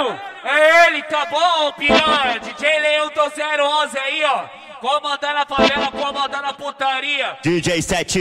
Caralho, é ele, tá bom, piranha? DJ Leão do 011 aí, ó. Comandando a favela, comandando a putaria. DJ 7